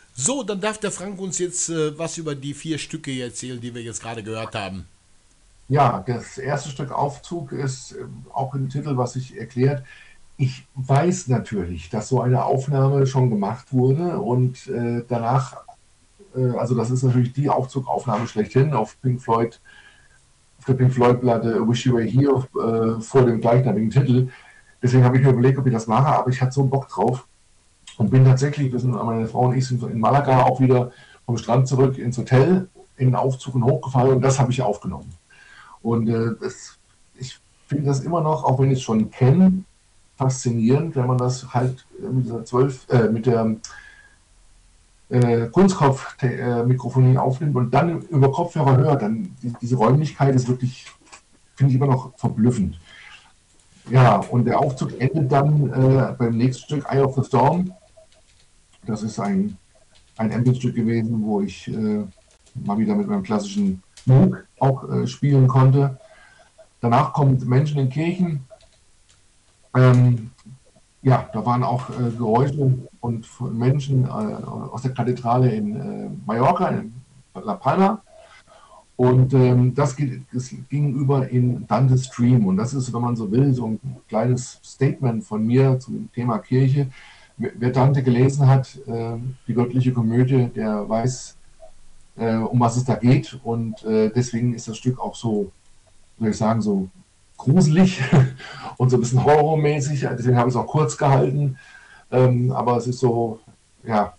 So, dann darf der Frank uns jetzt was über die vier Stücke erzählen, die wir jetzt gerade gehört haben. Ja, das erste Stück Aufzug ist auch ein Titel, was sich erklärt. Ich weiß natürlich, dass so eine Aufnahme schon gemacht wurde und danach, also das ist natürlich die Aufzugaufnahme schlechthin auf der Pink Floyd-Platte Wish You Were Here vor dem gleichnamigen Titel. Deswegen habe ich mir überlegt, ob ich das mache, aber ich hatte so Bock drauf und bin tatsächlich, wir sind, meine Frau und ich sind in Malaga auch wieder vom Strand zurück ins Hotel, in den Aufzug und hochgefahren und das habe ich aufgenommen. Und ich finde das immer noch, auch wenn ich es schon kenne, faszinierend, wenn man das halt mit dieser 12, mit der Kunstkopf-Mikrofonie aufnimmt und dann über Kopfhörer hört, dann diese Räumlichkeit ist wirklich, finde ich immer noch verblüffend. Ja, und der Aufzug endet dann beim nächsten Stück Eye of the Storm. Das ist ein Ampelstück gewesen, wo ich mal wieder mit meinem klassischen Moog auch spielen konnte. Danach kommt Menschen in Kirchen. Ähm, ja, da waren auch Geräusche und von Menschen aus der Kathedrale in Mallorca, in La Palma. Und das ging über in Dante's Stream. Und das ist, wenn man so will, so ein kleines Statement von mir zum Thema Kirche. Wer Dante gelesen hat, die göttliche Komödie, der weiß, um was es da geht. Und deswegen ist das Stück auch so, soll ich sagen, so gruselig und so ein bisschen horrormäßig. Deswegen habe ich es auch kurz gehalten. Aber es ist so, ja,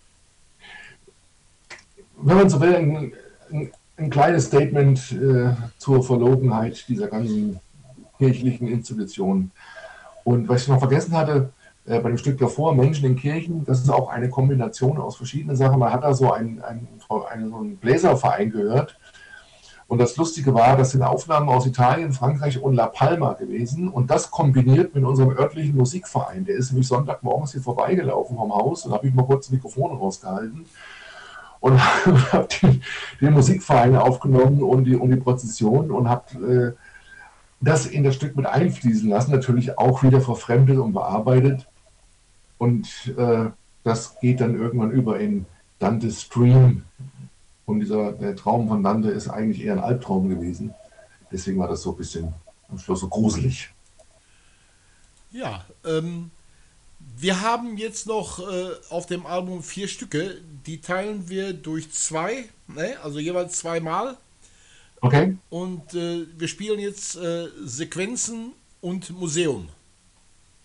wenn man so will, ein kleines Statement zur Verlogenheit dieser ganzen kirchlichen Institutionen. Und was ich noch vergessen hatte, bei dem Stück davor, Menschen in Kirchen, das ist auch eine Kombination aus verschiedenen Sachen. Man hat da so so einen Bläserverein gehört. Und das Lustige war, das sind Aufnahmen aus Italien, Frankreich und La Palma gewesen. Und das kombiniert mit unserem örtlichen Musikverein. Der ist nämlich Sonntagmorgens hier vorbeigelaufen vom Haus und habe ich mal kurz das Mikrofon rausgehalten und habe den Musikverein aufgenommen und die Prozession und habe das in das Stück mit einfließen lassen, natürlich auch wieder verfremdet und bearbeitet. Und das geht dann irgendwann über in Dante's Stream. Und der Traum von Dante ist eigentlich eher ein Albtraum gewesen. Deswegen war das so ein bisschen am Schluss so gruselig. Ja, wir haben jetzt noch auf dem Album vier Stücke. Die teilen wir durch zwei, ne? Also jeweils zweimal. Okay? Und wir spielen jetzt Sequenzen und Museum.